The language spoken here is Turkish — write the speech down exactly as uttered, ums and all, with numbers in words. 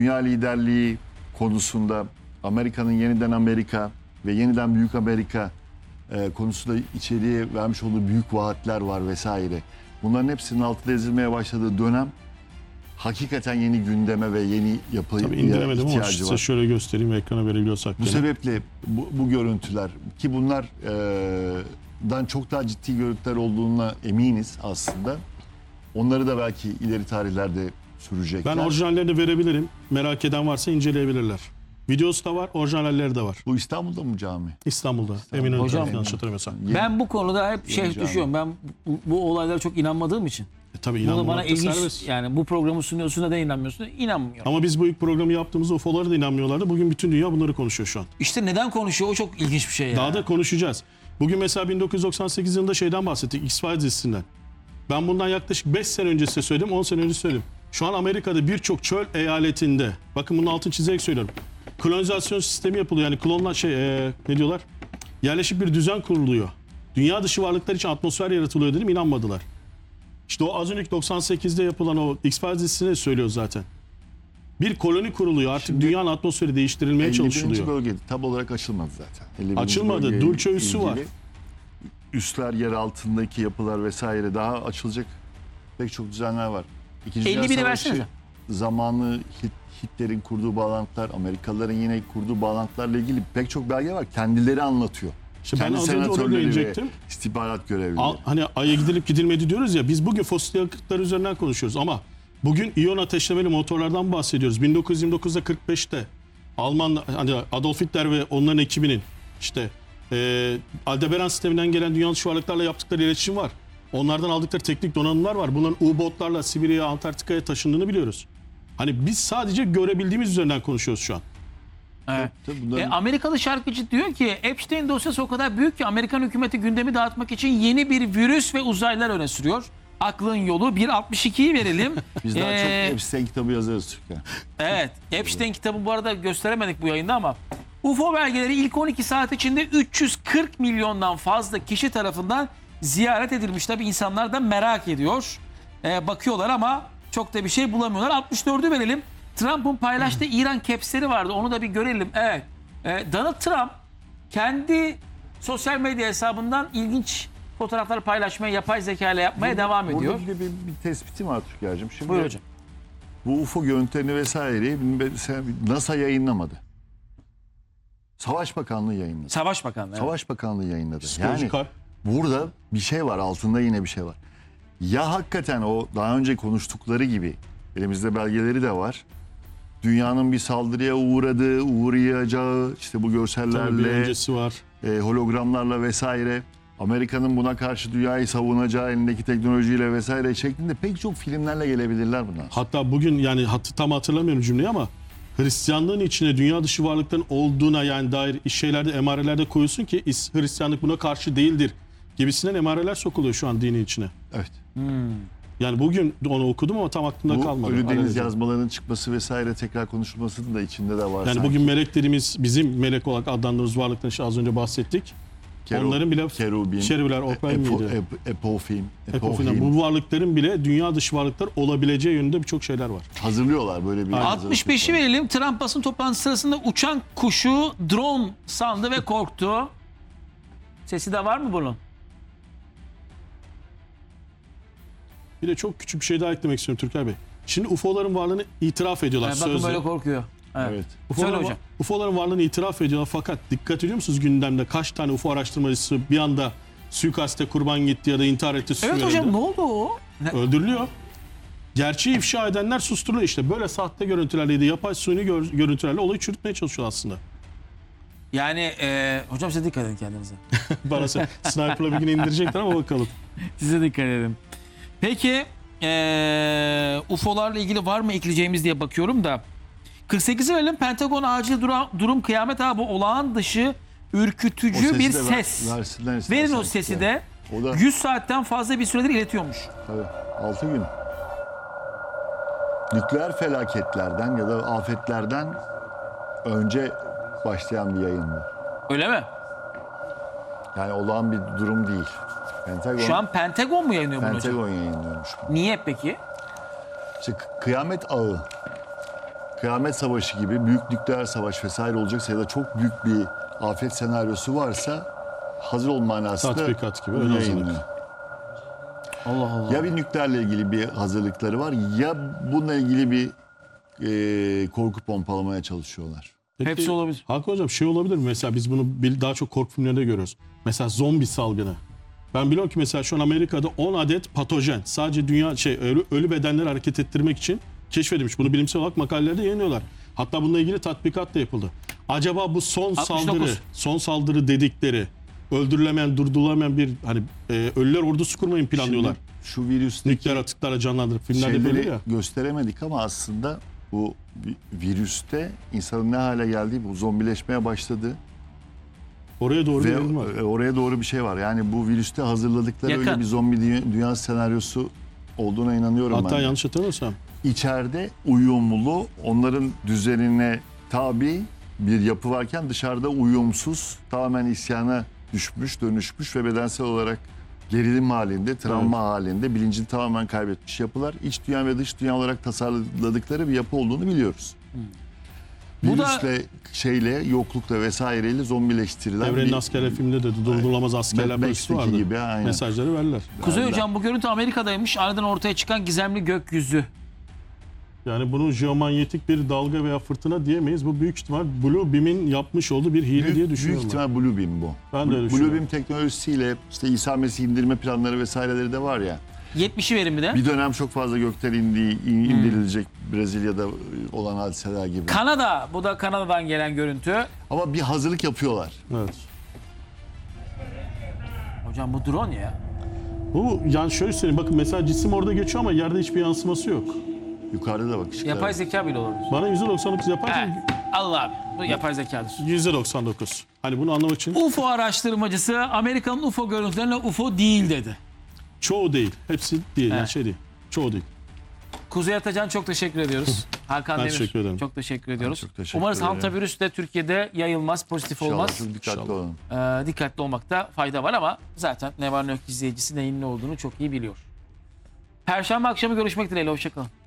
dünya liderliği konusunda Amerika'nın yeniden Amerika ve yeniden Büyük Amerika e, konusunda içeriye vermiş olduğu büyük vaatler var vesaire. Bunların hepsinin altında ezilmeye başladığı dönem hakikaten yeni gündeme ve yeni yapıya indiremedim ama ihtiyacı size var. şöyle göstereyim ve ekrana verebiliyorsak. Bu gene. sebeple bu, bu görüntüler ki bunlar e, dan çok daha ciddi görüntüler olduğuna eminiz aslında. Onları da belki ileri tarihlerde sürecekler. Ben orijinallerini verebilirim. Merak eden varsa inceleyebilirler. Videosu da var, orijinalleri de var. Bu İstanbul'da mı cami? İstanbul'da. İstanbul. Eminönü Hocam, tarafı, yanlış hatırlamıyorsam. Yeni- Ben bu konuda hep şey Yeni düşüyorum. Ben bu, bu olaylara çok inanmadığım için. E, tabii Bu da bana inanmamak da ilginç. serbest. Yani bu programı sunuyorsun da inanmıyorsun. İnanmıyorum. Ama biz bu ilk programı yaptığımızda U F O'lara da inanmıyorlardı. Bugün bütün dünya bunları konuşuyor şu an. İşte neden konuşuyor? O çok ilginç bir şey ya. Daha da konuşacağız. Bugün mesela bin dokuz yüz doksan sekiz yılında şeyden bahsettik. X-Files dizisinden. Ben bundan yaklaşık beş sene önce size söyledim, on sene önce söyledim. Şu an Amerika'da birçok çöl eyaletinde, bakın bunun altını çizerek söylüyorum. Kolonizasyon sistemi yapılıyor. Yani klonla şey e, ne diyorlar? Yerleşik bir düzen kuruluyor. Dünya dışı varlıklar için atmosfer yaratılıyor dedim, inanmadılar. İşte o az önceki doksan sekizde yapılan o X-Files dizisinde söylüyor zaten. Bir koloni kuruluyor. Artık Şimdi dünyanın atmosferi değiştirilmeye elli birinci çalışılıyor. bölge tam olarak açılmadı zaten. elli birinci Açılmadı. bölgeyle Dulce üssü ilgili var. Üsler, yer altındaki yapılar vesaire daha açılacak pek çok düzenler var. İkinci elli Dünya biri Savaşı versenize. zamanı Hit, Hitler'in kurduğu bağlantılar, Amerikalıların yine kurduğu bağlantılarla ilgili pek çok belge var. Kendileri anlatıyor. İşte ben Kendi az önce oraya senatörleri ve değinecektim. istihbarat görevlileri. Al- hani Ay'a gidilip gidilmedi diyoruz ya, biz bugün fosil yakıtlar üzerinden konuşuyoruz ama bugün iyon ateşlemeli motorlardan bahsediyoruz. bin dokuz yüz yirmi dokuzda kırk beşte Alman hani Adolf Hitler ve onların ekibinin işte e, Aldebaran sisteminden gelen dünya dışı varlıklarla yaptıkları iletişim var. Onlardan aldıkları teknik donanımlar var. Bunların U-botlarla Sibirya'ya, Antarktika'ya taşındığını biliyoruz. Hani biz sadece görebildiğimiz üzerinden konuşuyoruz şu an. Evet. Tabii bunların- E, Amerikalı şarkıcı diyor ki Epstein dosyası o kadar büyük ki Amerikan hükümeti gündemi dağıtmak için yeni bir virüs ve uzaylılar öne sürüyor. Aklın yolu bir altmış ikiyi verelim. Biz daha Ee, çok Epstein kitabı yazarız Türkiye. Evet. Epstein kitabı bu arada gösteremedik bu yayında ama U F O belgeleri ilk on iki saat içinde üç yüz kırk milyondan fazla kişi tarafından ziyaret edilmiş. Tabii insanlar da merak ediyor. Ee, bakıyorlar ama çok da bir şey bulamıyorlar. altmış dördü verelim. Trump'ın paylaştığı İran caps'leri vardı. Onu da bir görelim. Evet. Ee, Donald Trump kendi sosyal medya hesabından ilginç fotoğrafları paylaşmaya, yapay zeka ile yapmaya devam ediyor. Burada bir, bir, bir tespitim var Türkiye'cim. Şimdi Buyur hocam. bu U F O görüntülerini vesaireyi mesela NASA yayınlamadı. Savaş Bakanlığı yayınladı. Savaş Bakanlığı. evet. Savaş Bakanlığı yayınladı. Psikolojik Yani harp. burada bir şey var, altında yine bir şey var. Ya hakikaten o daha önce konuştukları gibi, elimizde belgeleri de var. Dünyanın bir saldırıya uğradığı, uğrayacağı, işte bu Tabii bir görsellerle, öncesi var. e, hologramlarla vesaire, Amerika'nın buna karşı dünyayı savunacağı elindeki teknolojiyle vesaire şeklinde pek çok filmlerle gelebilirler bundan sonra. Hatta bugün yani hat, tam hatırlamıyorum cümleyi ama Hristiyanlığın içine dünya dışı varlıkların olduğuna yani dair şeylerde, emarelerde koyuyorsun ki is- Hristiyanlık buna karşı değildir gibisinden emareler sokuluyor şu an dinin içine. Evet. Yani bugün onu okudum ama tam aklımda Bu kalmadı. Ölü Deniz Alelacele. yazmalarının çıkması vesaire tekrar konuşulması da içinde de var. Yani sanki. bugün melek dediğimiz bizim melek olarak adlandırdığımız varlıktan işte az önce bahsettik. Keru- onların bile Kerubin, Şeribiler, Orpen Epo, miydi? Ep- Epofim, Epofina. Epofim. Bu varlıkların bile dünya dışı varlıklar olabileceği yönünde birçok şeyler var. Hazırlıyorlar böyle bir altmış beşi verelim. Trump basın toplantısı sırasında uçan kuşu drone sandı ve korktu. Sesi de var mı bunun? Bir de çok küçük bir şey daha eklemek istiyorum Türker Bey. Şimdi U F O'ların varlığını itiraf ediyorlar Yani bakın sözle. böyle korkuyor. Evet. Evet. Söyle U F O'ların, hocam. U F O'ların varlığını itiraf ediyorlar fakat dikkat ediyor musunuz gündemde kaç tane U F O araştırmacısı bir anda suikaste kurban gitti ya da intihar etti. su Evet verildi. hocam ne oldu o? Ne- Öldürülüyor. Gerçeği ifşa edenler susturuluyor işte. Böyle sahte görüntülerle de yapay suni gör- görüntülerle olayı çürütmeye çalışıyor aslında. Yani e, hocam size dikkat edin kendinize. Bana sen sniper'la bir gün indirecekler ama bakalım. Size dikkat edin. Peki e, U F O'larla ilgili var mı ekleyeceğimiz diye bakıyorum da. kırk sekizi verelim. Pentagon acil dura, durum kıyamet abi olağan dışı ürkütücü bir ses. Verin o sesi de. O da yüz saatten fazla bir süredir iletiyormuş. tabii altı gün. Nükleer felaketlerden ya da afetlerden önce başlayan bir yayın bu. Öyle mi? Yani olağan bir durum değil. Pentagon, Şu an Pentagon mu yayınlıyor bunu hocam? Pentagon yayınlıyormuş bunu. Niye peki? İşte kı- kıyamet ağı. kıyamet savaşı gibi büyük nükleer savaş vesaire olacaksa ya da çok büyük bir afet senaryosu varsa hazır olma manasında Tatbikat gibi, bunu ön hazırlık. yayınlıyor. Allah Allah. Ya bir nükleerle ilgili bir hazırlıkları var ya bununla ilgili bir e, korku pompalamaya çalışıyorlar. Peki, Hepsi olabilir. Hakan Hocam şey olabilir mi? Mesela biz bunu bil- daha çok korku filmlerinde görüyoruz. Mesela zombi salgını. Ben biliyorum ki mesela şu an Amerika'da on adet patojen sadece dünya şey ölü, ölü bedenleri hareket ettirmek için keşfedilmiş. Bunu bilimsel olarak makalelerde yayınlıyorlar. Hatta bununla ilgili tatbikat da yapıldı. Acaba bu son altmış dokuz. saldırı, son saldırı dedikleri öldürülemeyen, durdurulamayan bir hani e, ölüler ordusu kurmayı planlıyorlar. Şimdi şu virüsteki Nükleer atıklarla canlandırıp filmlerde böyle şeyleri ya. gösteremedik ama aslında bu vi- virüste insanın ne hale geldiği, bu zombileşmeye başladı. Oraya doğru Ve yayılım var. e, oraya doğru bir şey var. Yani bu virüste hazırladıkları Yakın. öyle bir zombi dünya, dünya senaryosu olduğuna inanıyorum Hatta ben. de. yanlış hatırlamıyorsam. İçeride uyumlu, onların düzenine tabi bir yapı varken dışarıda uyumsuz, tamamen isyana düşmüş, dönüşmüş ve bedensel olarak gerilim halinde, travma halinde bilincini tamamen kaybetmiş yapılar. İç dünya ve dış dünya olarak tasarladıkları bir yapı olduğunu biliyoruz. Bu da- Virüsle, şeyle, yoklukla vesaireyle zombileştirilen Evrenin bir Askerler filminde de durdurulamaz askerler Mad polisi Max'teki vardı. gibi, aynen. Mesajları verirler. Kuzey Ben- Hocam bu görüntü Amerika'daymış. Ardından ortaya çıkan gizemli gökyüzü. Yani bunu jeomanyetik bir dalga veya fırtına diyemeyiz. Bu büyük ihtimal Blue Beam'in yapmış olduğu bir hile Büyük, diye büyük düşünüyorum. ben. ihtimal Blue Beam bu. Ben de öyle Blue düşünüyorum. Beam teknolojisiyle işte İsa Mesih indirme planları vesaireleri de var ya. yetmişi verimli de. Bir dönem çok fazla gökten indiği, in- indirilecek Brezilya'da olan hadiseler gibi. Kanada. Bu da Kanada'dan gelen görüntü. Ama bir hazırlık yapıyorlar. Evet. Hocam bu drone ya. Bu yani şöyle söyleyeyim. Bakın mesela cisim orada geçiyor ama yerde hiçbir yansıması yok. Yukarıda da bak ışıklar. Yapay zeka bile olabilir. Bana yüzde doksan dokuz yaparken Evet. Allah abi. Bu yapay zekadır. yüzde doksan dokuz. Hani bunu anlamak için U F O araştırmacısı Amerika'nın U F O görüntülerine U F O değil dedi. çoğu değil. Hepsi değil. Yani Evet. şey değil. Çoğu değil. Kuzey Atacan çok teşekkür ediyoruz. Hakan Ben Demir teşekkür ederim. çok teşekkür ediyoruz. çok teşekkür Umarız ederim. hantavirüs de Türkiye'de yayılmaz, pozitif İnşallah olmaz. çok dikkatli İnşallah. olun. Ee, dikkatli olmakta fayda var ama zaten ne var ne yok izleyicisi neyin ne olduğunu çok iyi biliyor. Perşembe akşamı görüşmek dileğiyle. Hoşçakalın.